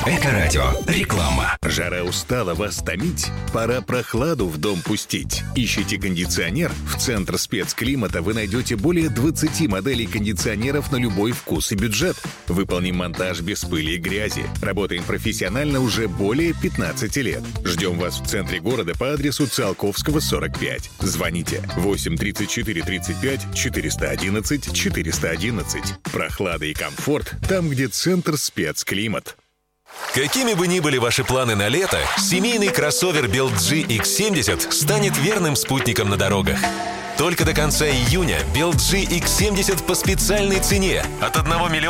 Эко-радио. Реклама. Жара устала вас томить? Пора прохладу в дом пустить. Ищите кондиционер? В Центр спецклимата вы найдете более 20 моделей кондиционеров на любой вкус и бюджет. Выполним монтаж без пыли и грязи. Работаем профессионально уже более 15 лет. Ждем вас в центре города по адресу Циолковского, 45. Звоните 8 34 35 411 411. Прохлада и комфорт там, где Центр спецклимат. Какими бы ни были ваши планы на лето, семейный кроссовер BeldG X70 станет верным спутником на дорогах. Только до конца июня BeldG X70 по специальной цене от 1 миллиона